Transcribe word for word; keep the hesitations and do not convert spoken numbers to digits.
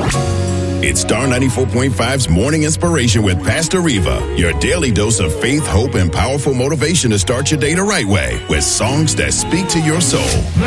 It's Star ninety-four point five's Morning Inspiration with Pastor Reva, your daily dose of faith, hope, and powerful motivation to start your day the right way with songs that speak to your soul.